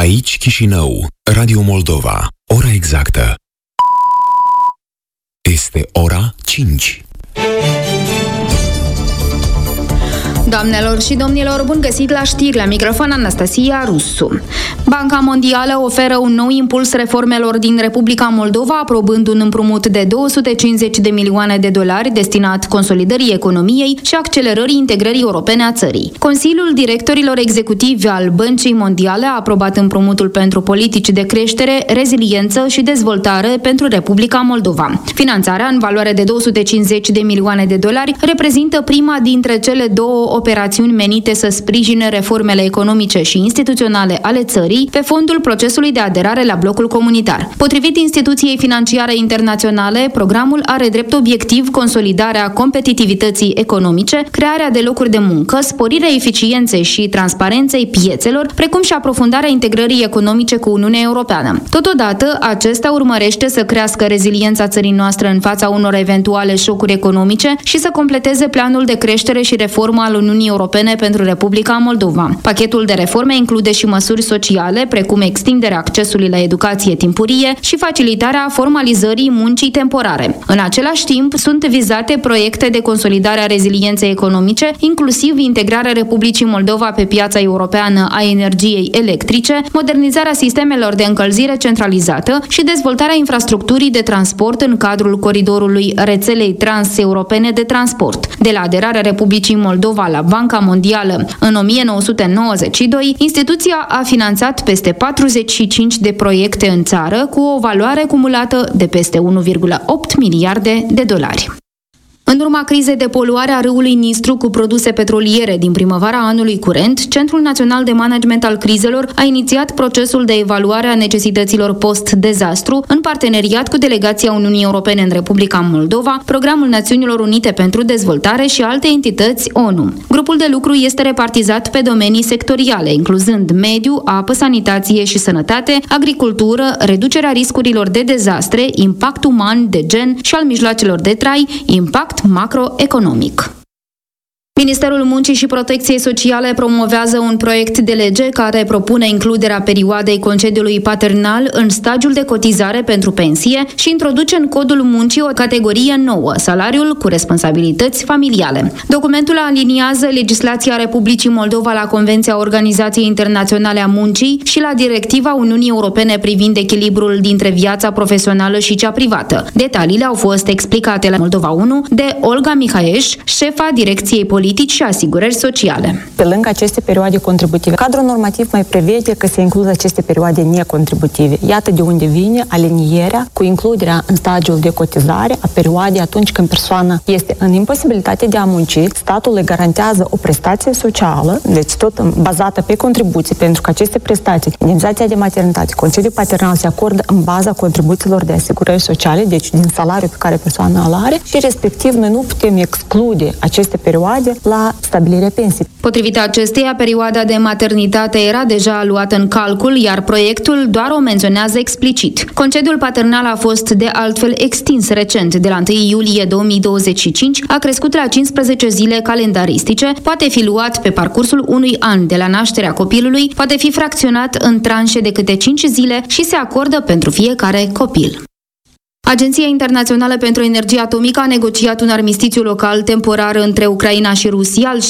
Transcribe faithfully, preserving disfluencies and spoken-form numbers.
Aici Chișinău, Radio Moldova. Ora exactă este ora cinci. Doamnelor și domnilor, bun găsit la știri, la microfon Anastasia Rusu. Banca Mondială oferă un nou impuls reformelor din Republica Moldova, aprobând un împrumut de două sute cincizeci de milioane de dolari destinat consolidării economiei și accelerării integrării europene a țării. Consiliul Directorilor Executivi al Băncii Mondiale a aprobat împrumutul pentru politici de creștere, reziliență și dezvoltare pentru Republica Moldova. Finanțarea, în valoare de două sute cincizeci de milioane de dolari, reprezintă prima dintre cele două operațiuni menite să sprijine reformele economice și instituționale ale țării pe fondul procesului de aderare la blocul comunitar. Potrivit instituției financiare internaționale, programul are drept obiectiv consolidarea competitivității economice, crearea de locuri de muncă, sporirea eficienței și transparenței piețelor, precum și aprofundarea integrării economice cu Uniunea Europeană. Totodată, acesta urmărește să crească reziliența țării noastre în fața unor eventuale șocuri economice și să completeze planul de creștere și reformă al Uniunii Europene pentru Republica Moldova. Pachetul de reforme include și măsuri sociale, precum extinderea accesului la educație timpurie și facilitarea formalizării muncii temporare. În același timp, sunt vizate proiecte de consolidare a rezilienței economice, inclusiv integrarea Republicii Moldova pe piața europeană a energiei electrice, modernizarea sistemelor de încălzire centralizată și dezvoltarea infrastructurii de transport în cadrul coridorului rețelei transeuropene de transport. De la aderarea Republicii Moldova la Banca Mondială în o mie nouă sute nouăzeci și doi, instituția a finanțat peste patruzeci și cinci de proiecte în țară cu o valoare cumulată de peste unu virgulă opt miliarde de dolari. În urma crizei de poluare a râului Nistru cu produse petroliere din primăvara anului curent, Centrul Național de Management al Crizelor a inițiat procesul de evaluare a necesităților post-dezastru în parteneriat cu Delegația Uniunii Europene în Republica Moldova, Programul Națiunilor Unite pentru Dezvoltare și alte entități O N U. Grupul de lucru este repartizat pe domenii sectoriale, incluzând mediu, apă, sanitație și sănătate, agricultură, reducerea riscurilor de dezastre, impact uman, de gen și al mijloacelor de trai, impact macroeconomic. Ministerul Muncii și Protecției Sociale promovează un proiect de lege care propune includerea perioadei concediului paternal în stagiul de cotizare pentru pensie și introduce în codul muncii o categorie nouă, salariul cu responsabilități familiale. Documentul aliniază legislația Republicii Moldova la Convenția Organizației Internaționale a Muncii și la Directiva Uniunii Europene privind echilibrul dintre viața profesională și cea privată. Detaliile au fost explicate la Moldova unu de Olga Mihaeș, șefa Direcției Politici și asigurări sociale. Pe lângă aceste perioade contributive, cadrul normativ mai prevede că se includ aceste perioade necontributive. Iată de unde vine alinierea cu includerea în stagiul de cotizare a perioadei atunci când persoana este în imposibilitate de a munci, statul le garantează o prestație socială, deci tot bazată pe contribuții, pentru că aceste prestații, indemnizația de maternitate, concediu paternal se acordă în baza contribuțiilor de asigurări sociale, deci din salariul pe care persoana îl are și respectiv noi nu putem exclude aceste perioade la stabilirea pensiei. Potrivit acesteia, perioada de maternitate era deja luată în calcul, iar proiectul doar o menționează explicit. Concediul paternal a fost de altfel extins recent, de la întâi iulie două mii douăzeci și cinci, a crescut la cincisprezece zile calendaristice, poate fi luat pe parcursul unui an de la nașterea copilului, poate fi fracționat în tranșe de câte cinci zile și se acordă pentru fiecare copil. Agenția Internațională pentru Energie Atomică a negociat un armistițiu local temporar între Ucraina și Rusia, al